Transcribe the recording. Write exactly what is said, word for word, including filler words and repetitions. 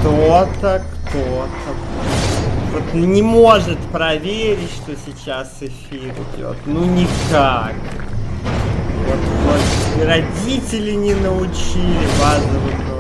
Кто-то, кто-то вот не может проверить, что сейчас эфир идет. Ну никак. Вот, вот родители не научили базовым